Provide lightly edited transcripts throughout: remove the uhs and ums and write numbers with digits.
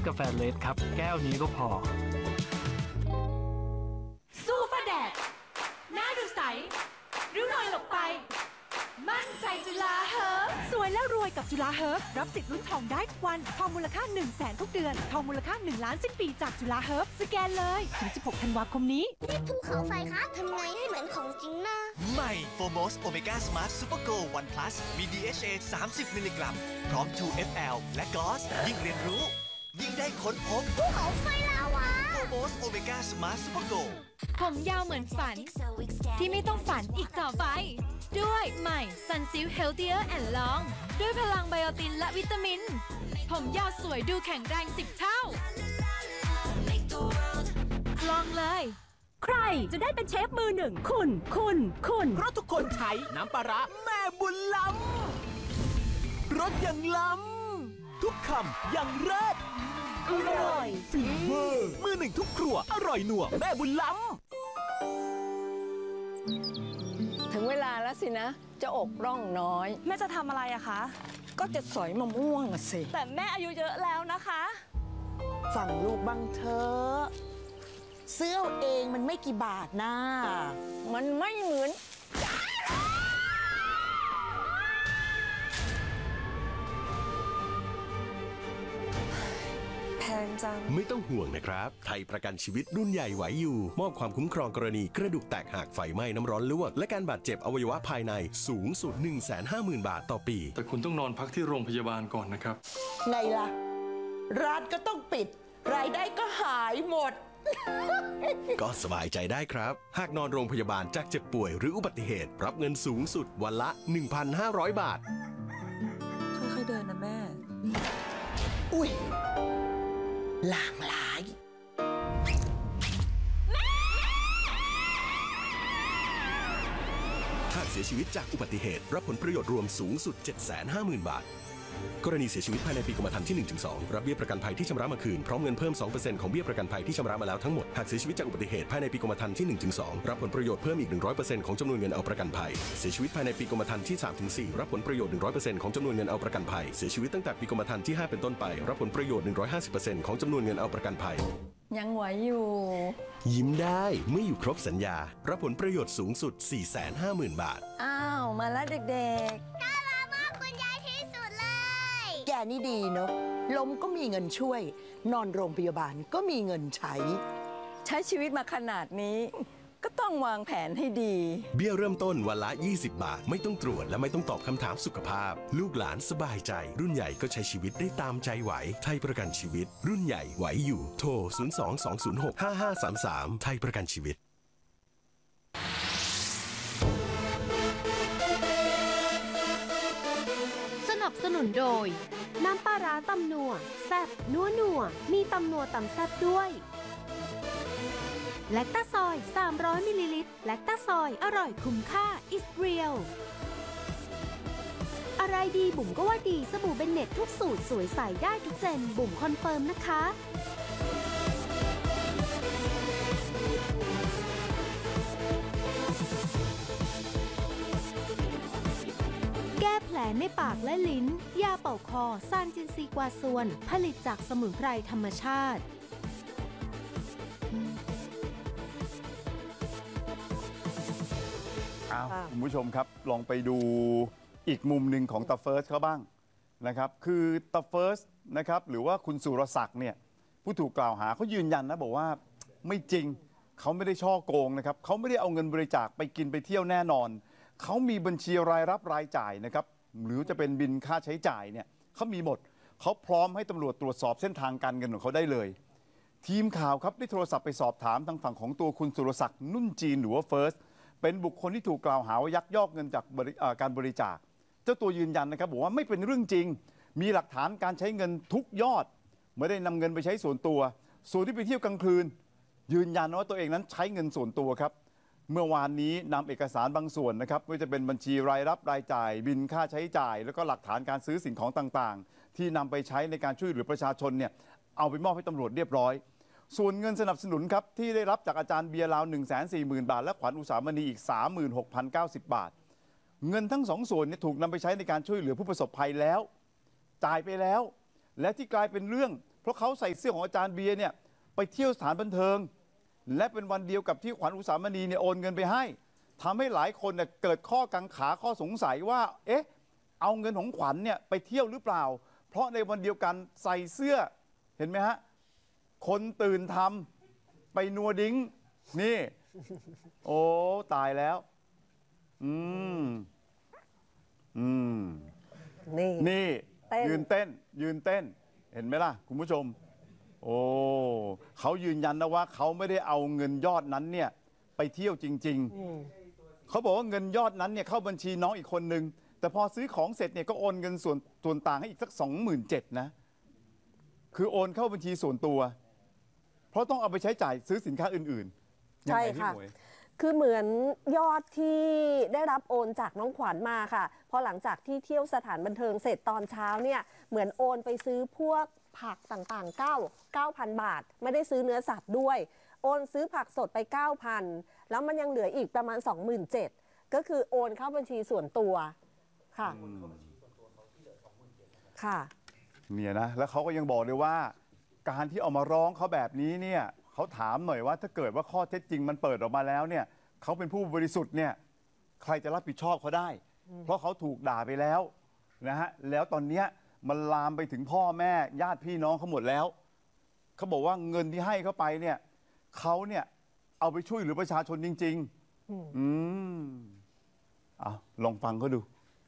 กาแฟเลสครับแก้วนี้ก็พอสู้ฟ้าแดดหน้าดูใสริ้วรอยหลบไปมั่นใจจุฬาเฮิร์บสวยแล้วรวยกับจุฬาเฮิร์บรับสิทธิ์ลุ้นทองได้ทุกวันทองมูลค่า 100,000 ทุกเดือนทองมูลค่า1 ล้านสิ้นปีจากจุฬาเฮิร์บสแกนเลยถึง 16 ธันวาคมนี้นี่ภูเขาไฟครับทำไงให้เหมือนของจริงนะใหม่ Formos Omega Smart Super Go One Plus มี DHA 30 มิลลิกรัมพร้อม 2FL และ Gloss ยิ่งเรียนรู้ยิ่งได้ค้นพบภูเขาไฟลาวา Formos Omega Smart Super Go ผมยาวเหมือนฝันที่ไม่ต้องฝันอีกต่อไปด้วยใหม่ Sunsilk Healthier and Long ด้วยพลังไบโอตินและวิตามินผมยาวสวยดูแข็งแรง10 เท่าลองเลยใครจะได้เป็นเชฟมือหนึ่งคุณเพราะทุกคนใช้น้ำปลาร้าแม่บุญล้ำรสอย่างล้ำทุกคำอย่างเลิศอร่อยฟีเวอร์มือหนึ่งทุกครัวอร่อยหนัวแม่บุญล้ำถึงเวลาแล้วสินะจะอกร่องน้อยแม่จะทำอะไรอะคะก็จะสอยมะม่วงสิแต่แม่อายุเยอะแล้วนะคะฟังลูกบ้างเถอะเสื้อเองมันไม่กี่บาทนะมันไม่เหมือนแพงจังไม่ต้องห่วงนะครับไทยประกันชีวิตรุ่นใหญ่ไหวอยู่มอบความคุ้มครองกรณีกระดูกแตกหักไฟไหม้น้ำร้อนลวกและการบาดเจ็บอวัยวะภายในสูงสุด 150,000 บาทต่อปีแต่คุณต้องนอนพักที่โรงพยาบาลก่อนนะครับไงล่ะร้านก็ต้องปิดรายได้ก็หายหมดก็สบายใจได้ครับหากนอนโรงพยาบาลจากเจ็บป่วยหรืออุบัติเหตุรับเงินสูงสุดวันละ 1,500 บาทค่อยๆเดินนะแม่อุ้ยหลางหลายหากเสียชีวิตจากอุบัติเหตุรับผลประโยชน์รวมสูงสุด 750,000 บาทกรณีเสียชีวิตภายในปีกรมธรรม์ที่ 1-2 รับเบี้ยประกันภัยที่ชำระมาคืนพร้อมเงินเพิ่ม 2% ของเบี้ยประกันภัยที่ชำระมาแล้วทั้งหมดหากเสียชีวิตจากอุบัติเหตุภายในปีกรมธรรม์ที่ 1-2 รับผลประโยชน์เพิ่มอีก 100% ของจำนวนเงินเอาประกันภัยเสียชีวิตภายในปีกรมธรรม์ที่ 3-4 รับผลประโยชน์ 100% ของจำนวนเงินเอาประกันภัยเสียชีวิตตั้งแต่ปีกรมธรรม์ที่ 5 เป็นต้นไปรับผลประโยชน์ 150% ของจำนวนเงินเอาประกันภัยยังไหวอยู่ยิ้มได้เมื่ออยู่ครบสัญญารับผลประโยชน์สูงสุด 450,000 บาทอ้าวมาแล้วเด็กๆน่ารักมากคุณยายที่สุดเลยแกนี่ดีเนอะล้มก็มีเงินช่วยนอนโรงพยาบาลก็มีเงินใช้ชีวิตมาขนาดนี้ก็ต้องวางแผนให้ดีเบี้ยเริ่มต้นวันละ20 บาทไม่ต้องตรวจและไม่ต้องตอบคำถามสุขภาพลูกหลานสบายใจรุ่นใหญ่ก็ใช้ชีวิตได้ตามใจไหวไทยประกันชีวิตรุ่นใหญ่ไหวอยู่โทร 022065533 ไทยประกันชีวิตสนับสนุนโดยน้ำปลาร้าตำนัวแซ่บนัวมีตำนัวตำแซ่บด้วยแลคตาซอย300 มิลลิลิตรแลคตาซอยอร่อยคุ้มค่า is real อะไรดีบุ๋มก็ว่าดีสบู่เบนเน็ตทุกสูตรสวยใสได้ทุกเจนบุ๋มคอนเฟิร์มนะคะแก้แผลในปากและลิ้นยาเป่าคอซานจินซีกวาซวนผลิตจากสมุนไพรธรรมชาติคุณผู้ชมครับลองไปดูอีกมุมหนึ่งของตาเฟิร์สเขาบ้างนะครับคือตาเฟิร์สนะครับหรือว่าคุณสุรศักดิ์เนี่ยผู้ถูกกล่าวหาเขายืนยันนะบอกว่าไม่จริงเขาไม่ได้ช่อโกงนะครับเขาไม่ได้เอาเงินบริจาคไปกินไปเที่ยวแน่นอนเขามีบัญชีรายรับรายจ่ายนะครับหรือจะเป็นบินค่าใช้จ่ายเนี่ยเขามีหมดเขาพร้อมให้ตำรวจตรวจสอบเส้นทางการเงินของเขาได้เลยทีมข่าวครับได้โทรศัพท์ไปสอบถามทางฝั่งของตัวคุณสุรศักดิ์นุ่นจีนหรือว่าเฟิร์สเป็นบุคคลที่ถูกกล่าวหาว่ายักยอกเงินจากการบริจาคเจ้าตัวยืนยันนะครับบอกว่าไม่เป็นเรื่องจริงมีหลักฐานการใช้เงินทุกยอดไม่ได้นำเงินไปใช้ส่วนตัวส่วนที่ไปเที่ยวกลางคืนยืนยันว่าตัวเองนั้นใช้เงินส่วนตัวครับเมื่อวานนี้นำเอกสารบางส่วนนะครับไม่ว่าจะเป็นบัญชีรายรับรายจ่ายบินค่าใช้จ่ายแล้วก็หลักฐานการซื้อสิ่งของต่างๆที่นำไปใช้ในการช่วยเหลือประชาชนเนี่ยเอาไปมอบให้ตำรวจเรียบร้อยส่วนเงินสนับสนุนครับที่ได้รับจากอาจารย์เบียร์ราว 140,000 บาทและขวัญอุสามณีอีก 36,090 บาทเงินทั้งสองส่วนนี้ถูกนำไปใช้ในการช่วยเหลือผู้ประสบภัยแล้วจ่ายไปแล้วและที่กลายเป็นเรื่องเพราะเขาใส่เสื้อของอาจารย์เบียร์เนี่ยไปเที่ยวสถานบันเทิง และเป็นวันเดียวกับที่ขวัญอุสามณีเนี่ยโอนเงินไปให้ทำให้หลายคนเนี่ยเกิดข้อกังขาข้อสงสัยว่าเอ๊ะเอาเงินของขวัญเนี่ยไปเที่ยวหรือเปล่า เพราะในวันเดียวกันใส่เสื้อเห็นไหมฮะคนตื่นทำไปนัวดิ้งนี่โอ้ตายแล้วนี่ยืนเต้นเห็นไหมล่ะคุณผู้ชมโอ้เขายืนยันนะว่าเขาไม่ได้เอาเงินยอดนั้นเนี่ยไปเที่ยวจริงๆเขาบอกว่าเงินยอดนั้นเนี่ยเข้าบัญชีน้องอีกคนนึงแต่พอซื้อของเสร็จเนี่ยก็โอนเงินส่วนต่างให้อีกสัก 27,000 นะคือโอนเข้าบัญชีส่วนตัวเพราะต้องเอาไปใช้จ่ายซื้อสินค้าอื่นๆใช่ค่ะคือเหมือนยอดที่ได้รับโอนจากน้องขวัญมาค่ะพอหลังจากที่เที่ยวสถานบันเทิงเสร็จตอนเช้าเนี่ยเหมือนโอนไปซื้อพวกผักต่างๆ 9,000 บาทไม่ได้ซื้อเนื้อสัตว์ด้วยโอนซื้อผักสดไป 9,000 แล้วมันยังเหลืออีกประมาณ 27,000 ก็คือโอนเข้าบัญชีส่วนตัวค่ะค่ะเนี่ยนะแล้วเขาก็ยังบอกเลยว่าการที่เอามาร้องเขาแบบนี้เนี่ยเขาถามหน่อยว่าถ้าเกิดว่าข้อเท็จจริงมันเปิดออกมาแล้วเนี่ยเขาเป็นผู้บริสุทธิ์เนี่ยใครจะรับผิดชอบเขาได้เพราะเขาถูกด่าไปแล้วนะฮะแล้วตอนเนี้ยมันลามไปถึงพ่อแม่ญาติพี่น้องเขาหมดแล้วเขาบอกว่าเงินที่ให้เขาไปเนี่ยเขาเนี่ยเอาไปช่วยเหลือประชาชนจริงๆลองฟังเขาดู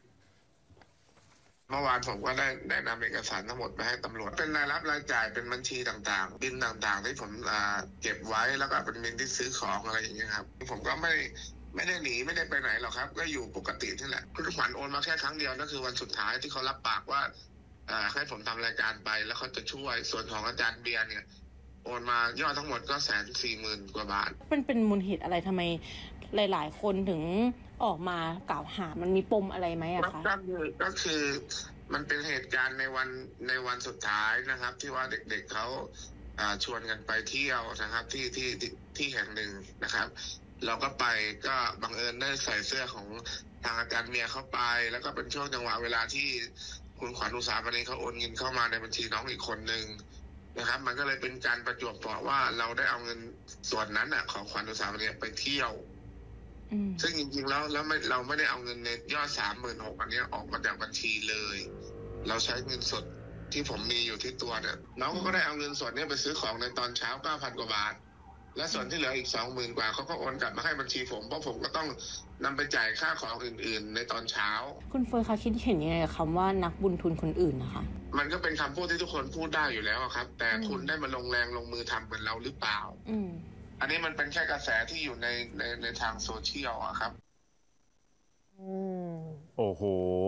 เมื่อวานผมก็ได้นำเอกสารทั้งหมดไปให้ตำรวจเป็นรายรับรายจ่ายเป็นบัญชีต่างๆบินต่างๆที่ผมเก็บไว้แล้วก็เป็นบินที่ซื้อของอะไรอย่างเงี้ยครับผมก็ไม่ได้หนีไม่ได้ไปไหนหรอกครับก็อยู่ปกตินี่แหละคุณขวัญโอนมาแค่ครั้งเดียวนั่นคือวันสุดท้ายที่เขารับปากว่าให้ผมทำรายการไปแล้วเขาจะช่วยส่วนของอาจารย์เบียร์เนี่ยโอนมายอดทั้งหมดก็140,000 กว่าบาทเป็นมูลเหตุอะไรทำไมหลายๆคนถึงออกมากล่าวหามันมีปมอะไรไหมอะคะก็คือมันเป็นเหตุการณ์ในวันสุดท้ายนะครับที่ว่าเด็กๆเขาชวนกันไปเที่ยวนะครับที่แห่งหนึ่งนะครับเราก็ไปก็บังเอิญได้ใส่เสื้อของทางอาจารย์เมียเข้าไปแล้วก็เป็นช่วงจังหวะเวลาที่คุณขวัญอุสามณีเขาโอนเงินเข้ามาในบัญชีน้องอีกคนนึงนะครับมันก็เลยเป็นการประจวบเหมาะว่าเราได้เอาเงินส่วนนั้นของขวัญอุสามณีไปเที่ยวซึ่งจริงๆแล้วเราไม่ได้เอาเงินในยอด 36,000 อันนี้ออกมาจากบัญชีเลยเราใช้เงินสดที่ผมมีอยู่ที่ตัวเนี่ยน้องก็ได้เอาเงินสดนี้ไปซื้อของในตอนเช้า 9,000 กว่าบาทและส่วนที่เหลืออีก 20,000 กว่าเขาก็โอนกลับมาให้บัญชีผมเพราะผมก็ต้องนำไปจ่ายค่าของอื่นๆในตอนเช้าคุณเฟิร์นคะคิดเห็นยังไงกับคำว่านักบุญทุนคนอื่นนะคะมันก็เป็นคำพูดที่ทุกคนพูดได้อยู่แล้วครับแต่คุณได้มาลงแรงลงมือทำเหมือนเราหรือเปล่าอันนี้มันเป็นแค่กระแสที่อยู่ในทางโซเชียลครับโอ้โห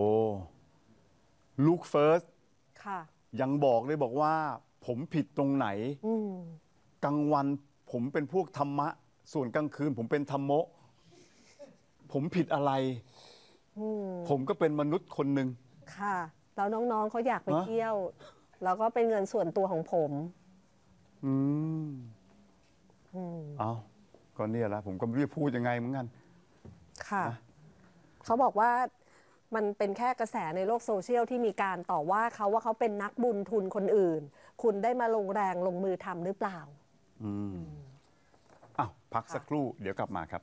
ลูกเฟิร์สยังบอกเลยบอกว่าผมผิดตรงไหนกลางวันผมเป็นพวกธรรมะส่วนกลางคืนผมเป็นธรรมโมผมผิดอะไรผมก็เป็นมนุษย์คนหนึ่งค่ะแล้วน้องๆเขาอยากไปเที่ยวแล้วก็เป็นเงินส่วนตัวของผมเอาก็เนี่ยแหละผมก็ไม่รู้จะพูดยังไงเหมือนกันค่ะเขาบอกว่ามันเป็นแค่กระแสในโลกโซเชียลที่มีการต่อว่าเขาเป็นนักบุญทุนคนอื่นคุณได้มาลงแรงลงมือทำหรือเปล่าพักสักครู่เดี๋ยวกลับมาครับ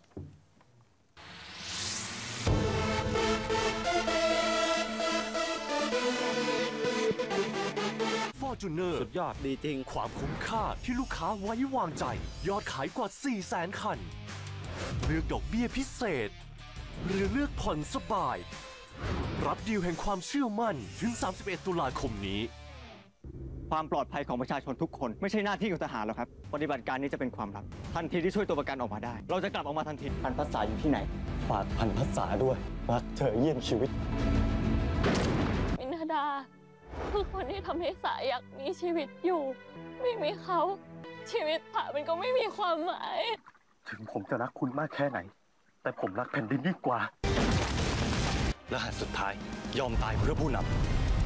Fortuner สุดยอดดีจริงความคุ้มค่าที่ลูกค้าไว้วางใจยอดขายกว่า 400,000 คันเลือกดอกเบี้ยพิเศษหรือเลือกผ่อนสบายรับดีลแห่งความเชื่อมั่นถึง 31 ตุลาคมนี้ความปลอดภัยของประชาชนทุกคนไม่ใช่หน้าที่ของทหารหรอกครับปฏิบัติการนี้จะเป็นความลับทันทีที่ช่วยตัวประกันออกมาได้เราจะกลับออกมาทันทีพันภาษาอยู่ที่ไหนฝากพันภาษาด้วยรักเธอเยี่ยมชีวิตมินาดาคือคนที่ทำให้สาอยากมีชีวิตอยู่ไม่มีเขาชีวิตสามันก็ไม่มีความหมายถึงผมจะรักคุณมากแค่ไหนแต่ผมรักแผ่นดินยิ่งกว่ารหัสสุดท้ายยอมตายเพื่อผู้นำ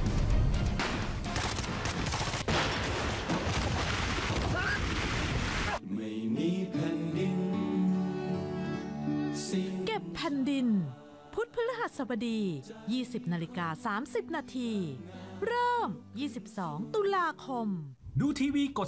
ไม่มีแผ่นดินเก็บแผ่นดินพุธพฤหัสบดี 20:30 น.เริ่ม 22 ตุลาคมดูทีวีกด